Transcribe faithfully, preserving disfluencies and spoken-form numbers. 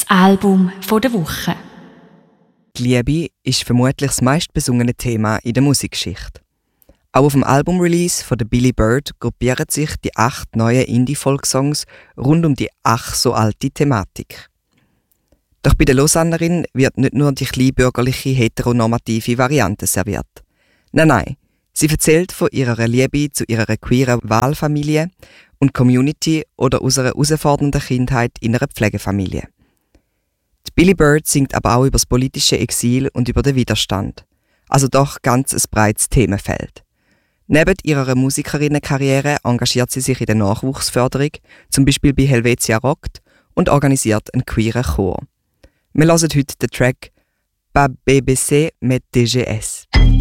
Album von der Woche. Die Liebe ist vermutlich das meistbesungene Thema in der Musikgeschichte. Auch auf dem Album-Release von der Billy Bird gruppieren sich die acht neuen Indie-Folk-Songs rund um die ach so alte Thematik. Doch bei der Lausannerin wird nicht nur die kleinbürgerliche heteronormative Variante serviert. Nein, nein, sie erzählt von ihrer Liebe zu ihrer queeren Wahlfamilie und Community oder aus einer herausfordernden Kindheit in einer Pflegefamilie. Die Billy Bird singt aber auch über das politische Exil und über den Widerstand. Also doch ganz ein breites Themenfeld. Neben ihrer Musikerinnenkarriere engagiert sie sich in der Nachwuchsförderung, zum Beispiel bei Helvetia Rockt, und organisiert einen queeren Chor. Wir hören heute den Track «Pas B B C mit D G S».